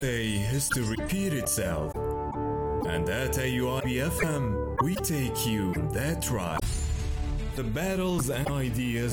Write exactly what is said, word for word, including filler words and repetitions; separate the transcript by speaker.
Speaker 1: day has to repeat itself. And at A U I B F M, we take you on that ride. The battles and ideas